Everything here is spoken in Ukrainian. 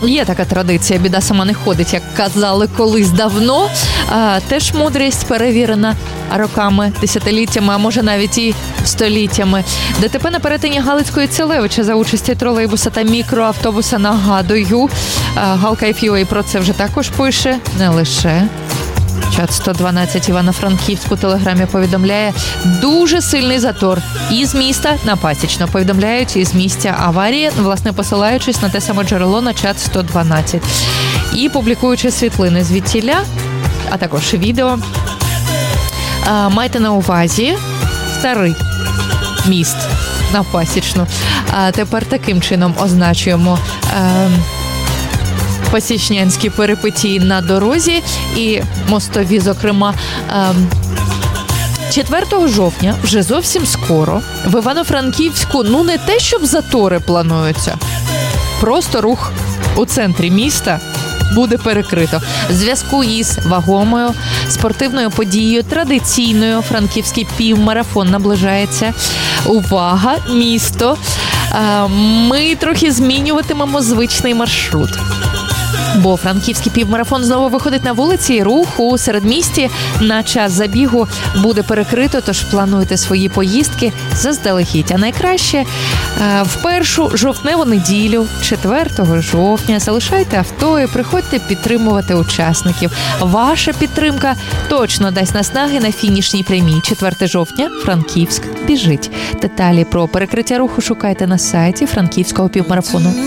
Є така традиція, біда сама не ходить, як казали колись давно. Теж мудрість перевірена роками, десятиліттями, а може навіть і століттями. ДТП на перетині Галицької Целевича за участі тролейбуса та мікроавтобуса, нагадую. Галка FUA про це вже також пише, не лише. Чат 112 Івано-Франківську телеграмі повідомляє, дуже сильний затор із міста на Пасічно. Повідомляють із місця аварії, власне, посилаючись на те саме джерело на чат 112. І публікуючи світлини звідтіля, а також відео. Майте на увазі старий міст на Пасічну. Тепер таким чином означуємо Пасічнянські перипетії на дорозі і мостові, зокрема. 4 жовтня, вже зовсім скоро, в Івано-Франківську, не те, щоб затори плануються, просто рух у центрі міста буде перекрито. В зв'язку із вагомою спортивною подією, традиційною, франківський півмарафон наближається. Увага, місто! Ми трохи змінюватимемо звичний маршрут. Бо франківський півмарафон знову виходить на вулиці, рух у середмісті на час забігу буде перекрито, тож плануйте свої поїздки заздалегідь. А найкраще в першу жовтневу неділю, 4 жовтня, залишайте авто і приходьте підтримувати учасників. Ваша підтримка точно дасть наснаги на фінішній прямій. 4 жовтня, Франківськ біжить. Деталі про перекриття руху шукайте на сайті Франківського півмарафону.